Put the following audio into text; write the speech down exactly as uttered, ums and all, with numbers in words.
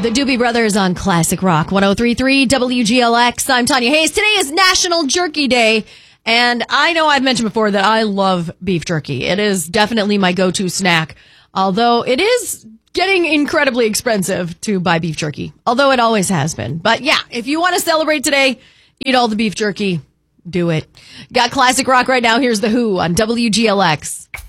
The Doobie Brothers on Classic Rock one oh three point three W G L X. I'm Tanya Hayes. Today is National Jerky Day, and I know I've mentioned before that I love beef jerky. It is definitely my go-to snack, although it is getting incredibly expensive to buy beef jerky, although it always has been. But yeah, if you want to celebrate today, eat all the beef jerky, do it. Got Classic Rock right now. Here's The Who on W G L X.